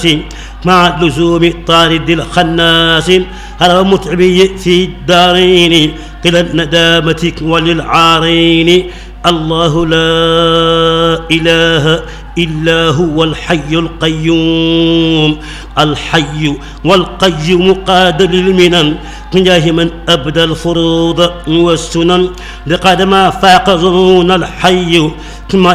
مع لزوم طارد الخناس هل متعبي في الدارين قل الندامة وللعارين الله لا إله إلا هو الحي القيوم الحي والقيوم قاد للمنن جاه من أبدى الفروض والسنن لقد ما فاق ظنون الحي